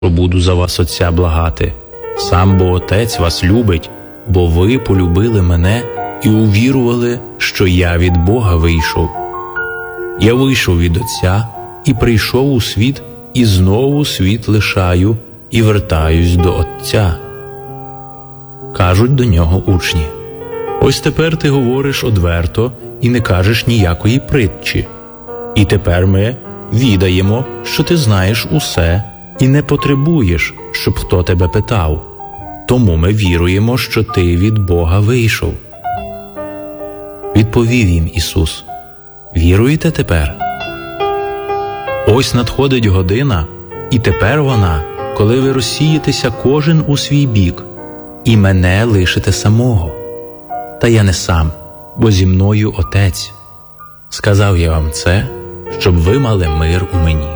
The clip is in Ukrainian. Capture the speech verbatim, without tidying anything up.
буду за вас Отця благати. Сам бо Отець вас любить, бо ви полюбили мене і увірували, що я від Бога вийшов. Я вийшов від Отця і прийшов у світ, і знову світ лишаю, і вертаюсь до Отця. Кажуть до нього учні: ось тепер ти говориш одверто і не кажеш ніякої притчі. І тепер ми відаємо, що ти знаєш усе і не потребуєш, щоб хто тебе питав. Тому ми віруємо, що ти від Бога вийшов. Відповів їм Ісус: віруєте тепер? Ось надходить година, і тепер вона, коли ви розсієтеся кожен у свій бік, і мене лишите самого. Та я не сам, бо зі мною Отець. Сказав я вам це, щоб ви мали мир у мені.